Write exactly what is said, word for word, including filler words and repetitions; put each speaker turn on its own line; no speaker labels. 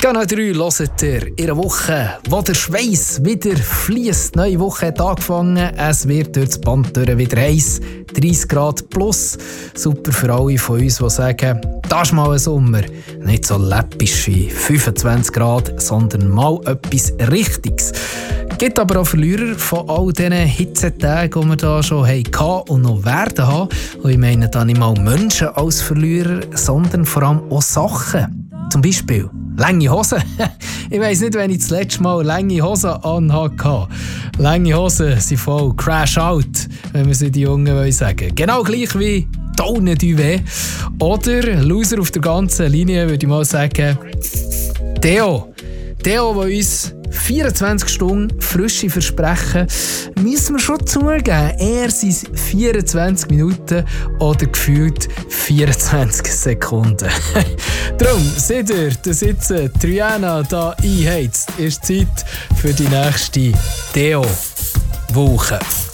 Kanal drei hört ihr in einer Woche, wo der Schweiss wieder fliesst. Neue Woche hat angefangen. Es wird durch das Band durch wieder heiß. dreißig Grad plus. Super für alle von uns, die sagen, das ist mal ein Sommer. Nicht so läppisch wie fünfundzwanzig Grad, sondern mal etwas Richtiges. Es gibt aber auch Verlierer von all diesen Hitzetagen, die wir hier schon hatten und noch werden haben. Und ich meine da nicht mal Menschen als Verlierer, sondern vor allem auch Sachen. Zum Beispiel lange Hosen. Ich weiss nicht, wenn ich das letzte Mal lange Hosen anhatte. Lange Hosen sind voll Crash out, wenn wir es die Jungen sagen wollen. Genau gleich wie Tonne Duvet. Oder Loser auf der ganzen Linie, würde ich mal sagen, Theo. Theo, der uns vierundzwanzig Stunden Frische versprechen, müssen wir schon zugeben, er sind vierundzwanzig Minuten oder gefühlt vierundzwanzig Sekunden. Darum, seht ihr, dass jetzt Triana da einheizt, ist Zeit für die nächste Theo-Woche.